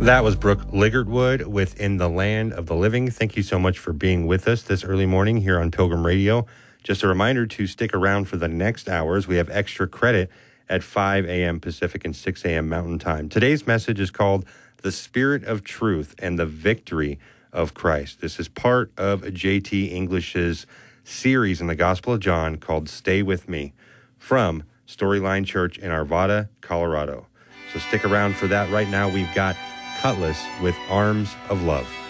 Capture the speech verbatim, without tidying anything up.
That was Brooke Ligertwood with In the Land of the Living. Thank you so much for being with us this early morning here on Pilgrim Radio. Just a reminder to stick around for the next hours. We have extra credit at five a.m. Pacific and six a.m. Mountain Time. Today's message is called The Spirit of Truth and the Victory of Christ. This is part of J T English's series in the Gospel of John called Stay With Me from Storyline Church in Arvada, Colorado. So stick around for that. Right now, we've got Cutlass with Arms of Love.